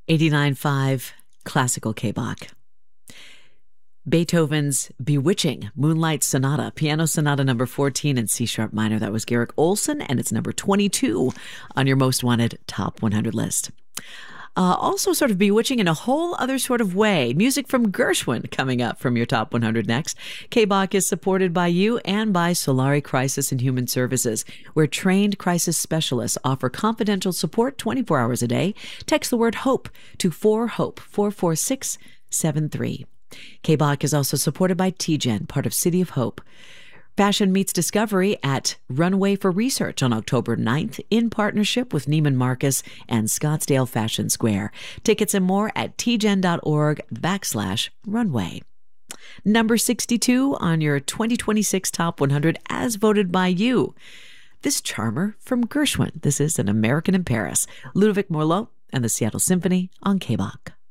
89.5 Classical K-Bach. Beethoven's Bewitching Moonlight Sonata, Piano Sonata number 14 in C-sharp minor. That was Garrick Olson, and it's number 22 on your Most Wanted Top 100 list. Also sort of bewitching in a whole other sort of way. Music from Gershwin coming up from your Top 100 next. K-Bach is supported by you and by Solari Crisis and Human Services, where trained crisis specialists offer confidential support 24 hours a day. Text the word HOPE to 4HOPE, 44673. K-Bach is also supported by TGen, part of City of Hope. Fashion meets discovery at Runway for Research on October 9th in partnership with Neiman Marcus and Scottsdale Fashion Square. Tickets and more at tgen.org/runway. Number 62 on your 2026 Top 100 as voted by you. This charmer from Gershwin. This is An American in Paris. Ludovic Morlot and the Seattle Symphony on K-Bach.